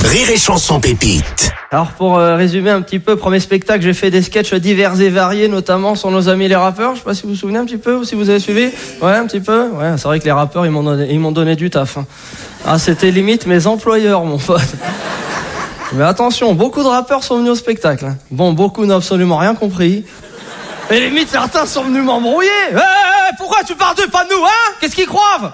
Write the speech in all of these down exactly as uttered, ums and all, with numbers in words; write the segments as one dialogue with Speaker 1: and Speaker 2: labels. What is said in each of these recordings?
Speaker 1: Rire et Chanson Pépite.
Speaker 2: Alors pour euh, résumer un petit peu, premier spectacle, j'ai fait des sketchs divers et variés, notamment sur nos amis les rappeurs. Je sais pas si vous vous souvenez un petit peu ou si vous avez suivi. Ouais, un petit peu. Ouais, c'est vrai que les rappeurs, ils m'ont donné, ils m'ont donné du taf. Hein. Ah, c'était limite mes employeurs, mon pote. Mais attention, beaucoup de rappeurs sont venus au spectacle. Hein. Bon, beaucoup n'ont absolument rien compris. Et limite, certains sont venus m'embrouiller. Hé, hey, hey, pourquoi tu parles d'eux, pas de nous, hein? Qu'est-ce qu'ils croient?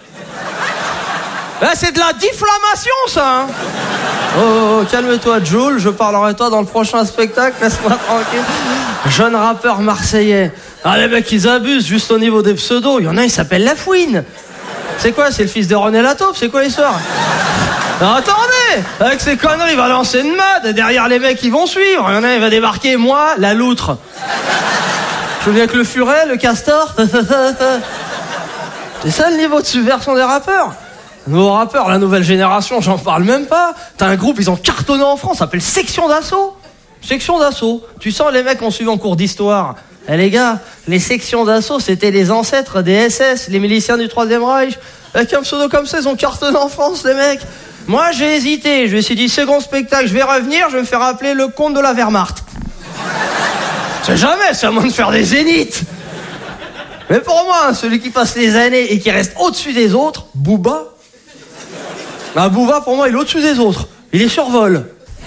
Speaker 2: Ben, c'est de la diffamation, ça, hein. Oh, oh, oh, calme-toi, Jules, je parlerai toi dans le prochain spectacle, laisse-moi tranquille. Jeune rappeur marseillais. Ah, les mecs, ils abusent juste au niveau des pseudos. Il y en a, il s'appelle La Fouine. C'est quoi? C'est le fils de René Lataupe? C'est quoi l'histoire? Non, attendez! Avec ces conneries, il va lancer une mode. Derrière, les mecs, ils vont suivre. Il y en a, il va débarquer, moi, la loutre. Je viens avec le furet, le castor. C'est ça le niveau de subversion des rappeurs. Nos rappeurs, la nouvelle génération, j'en parle même pas. T'as un groupe, ils ont cartonné en France, ça s'appelle Section d'Assaut. Section d'Assaut. Tu sens les mecs ont suivi en cours d'histoire. Eh les gars, les sections d'assaut, c'était les ancêtres des S S, les miliciens du Troisième Reich. Avec un pseudo comme ça, ils ont cartonné en France, les mecs. Moi, j'ai hésité. Je me suis dit, second spectacle, je vais revenir, je vais me faire appeler le comte de la Wehrmacht. C'est jamais, c'est à moins de faire des zéniths. Mais pour moi, celui qui passe les années et qui reste au-dessus des autres, Booba. Ah, Booba, pour moi, il est au-dessus des autres. Il est survol.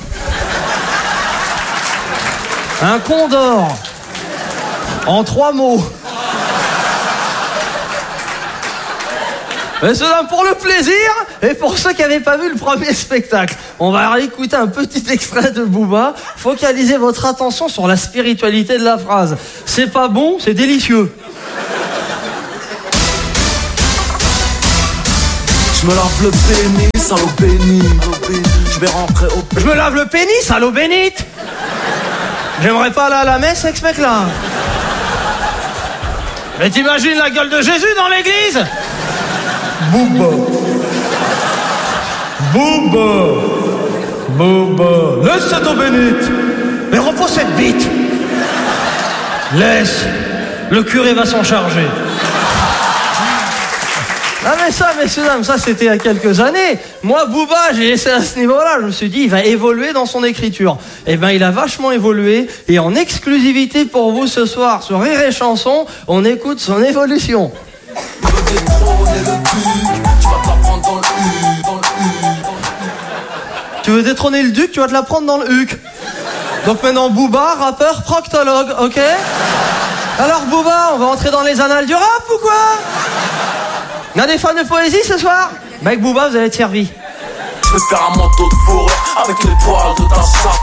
Speaker 2: Un condor. En trois mots. Mais cela pour le plaisir et pour ceux qui n'avaient pas vu le premier spectacle. On va écouter un petit extrait de Booba. Focalisez votre attention sur la spiritualité de la phrase. C'est pas bon, c'est délicieux.
Speaker 3: Je me lave le pénis à l'eau bénite. Je vais rentrer au...
Speaker 2: Je me lave le pénis à l'eau bénite. J'aimerais pas aller à la messe avec ce mec-là. Mais t'imagines la gueule de Jésus dans l'église? Booba. Booba. Booba. Laisse cette eau bénite. Mais repose cette bite. Laisse. Le curé va s'en charger. Ah mais ça, messieurs dames, ça c'était il y a quelques années. Moi, Booba, j'ai laissé à ce niveau-là. Je me suis dit, il va évoluer dans son écriture. Eh ben, il a vachement évolué. Et en exclusivité pour vous ce soir, sur Rire et Chanson, on écoute son évolution. Tu veux détrôner le duc, tu vas te la prendre dans le huc. Donc maintenant, Booba, rappeur, proctologue, ok? Alors Booba, on va entrer dans les annales du rap ou quoi? Il y a des fans de poésie ce soir? Bah avec Booba, vous allez être servi.
Speaker 3: Je vais faire un manteau de forêt avec les poils de ta chatte.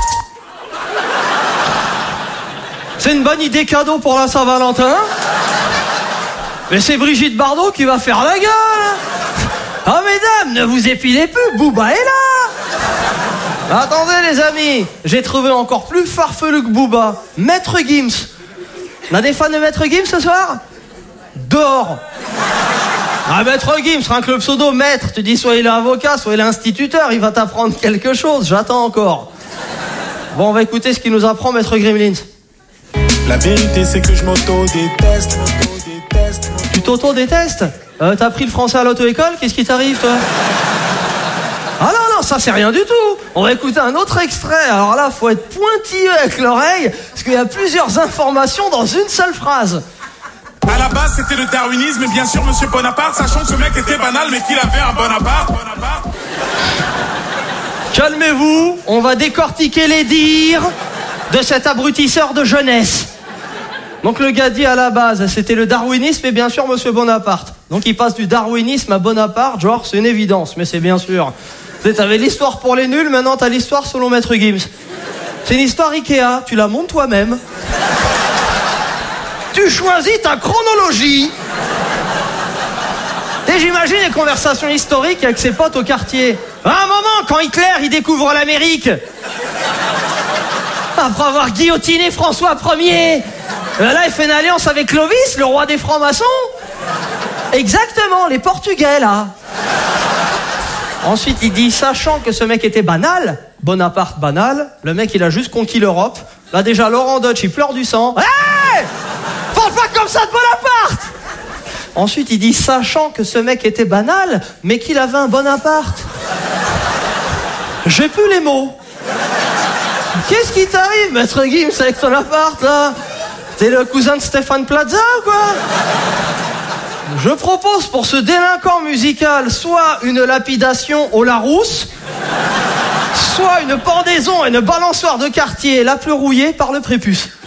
Speaker 2: C'est une bonne idée cadeau pour la Saint-Valentin. Mais c'est Brigitte Bardot qui va faire la gueule. Oh mesdames, ne vous épilez plus, Booba est là. Attendez les amis, j'ai trouvé encore plus farfelu que Booba. Maître Gims. On a des fans de Maître Gims ce soir? Dehors. Ah, Maître Gims, rien que le pseudo Maître, tu dis soit il est avocat, soit il est instituteur, il va t'apprendre quelque chose, j'attends encore. Bon, on va écouter ce qu'il nous apprend Maître Gremlins.
Speaker 4: La vérité c'est que je m'auto-déteste.
Speaker 2: Tu t'auto-détestes? euh, T'as pris le français à l'auto-école? Qu'est-ce qui t'arrive, toi? Ah non, non, ça c'est rien du tout. On va écouter un autre extrait. Alors là, faut être pointilleux avec l'oreille, parce qu'il y a plusieurs informations dans une seule phrase.
Speaker 4: À la base c'était le darwinisme et bien sûr Monsieur Bonaparte, sachant que ce mec était banal mais qu'il avait un Bonaparte. Bonaparte.
Speaker 2: Calmez-vous, on va décortiquer les dires de cet abrutisseur de jeunesse. Donc le gars dit à la base, c'était le darwinisme et bien sûr Monsieur Bonaparte. Donc il passe du darwinisme à Bonaparte, genre c'est une évidence, mais c'est bien sûr. T'avais l'histoire pour les nuls, maintenant t'as l'histoire selon Maître Gims. C'est une histoire Ikea, tu la montes toi-même. Tu choisis ta chronologie. Et j'imagine les conversations historiques avec ses potes au quartier. À un moment, quand Hitler, il découvre l'Amérique, après avoir guillotiné François Ier, là, il fait une alliance avec Clovis, le roi des francs-maçons. Exactement, les Portugais, là. Ensuite, il dit, sachant que ce mec était banal, Bonaparte banal, le mec, il a juste conquis l'Europe. Là, déjà, Laurent Deutsch, il pleure du sang. Hey! Parle pas comme ça de Bonaparte! Ensuite, il dit, sachant que ce mec était banal, mais qu'il avait un Bonaparte. J'ai plus les mots. Qu'est-ce qui t'arrive, maître Gims, avec ton appart, là? T'es le cousin de Stéphane Plaza ou quoi? Je propose pour ce délinquant musical soit une lapidation au Larousse, soit une pendaison et une balançoire de quartier la plus rouillée par le prépuce.